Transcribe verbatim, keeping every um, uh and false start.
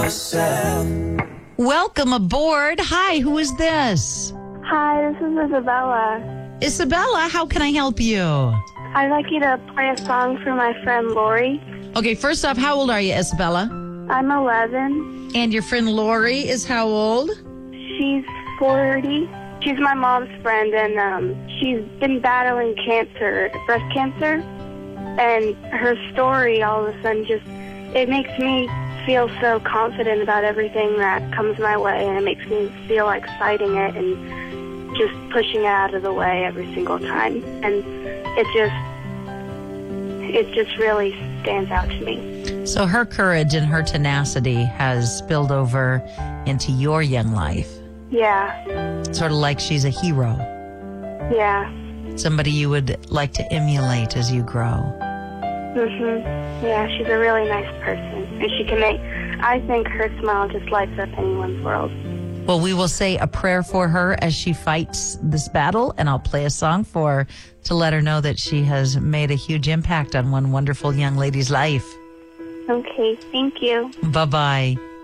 yourself. Welcome aboard. Hi, who is this? Hi, this is Isabella. Isabella, how can I help you? I'd like you to play a song for my friend Lori. Okay, first off, how old are you, Isabella? I'm eleven. And your friend Lori is how old? She's forty. She's my mom's friend, and um, she's been battling cancer, breast cancer. And her story all of a sudden just, it makes me feel so confident about everything that comes my way, and it makes me feel like fighting it and just pushing it out of the way every single time. And it just, it just really stands out to me. So her courage and her tenacity has spilled over into your young life. Yeah. Sort of like she's a hero. Yeah. Somebody you would like to emulate as you grow. Mm-hmm. Yeah, she's a really nice person. And she can make, I think her smile just lights up anyone's world. Well, we will say a prayer for her as she fights this battle, and I'll play a song for her to let her know that she has made a huge impact on one wonderful young lady's life. Okay, thank you. Bye-bye.